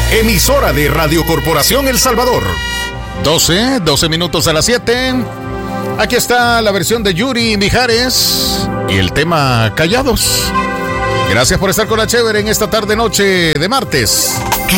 emisora de Radio Corporación El Salvador. 12 minutos a las 7. Aquí está la versión de Yuri Mijares y el tema Callados. Gracias por estar con la chévere en esta tarde noche de martes.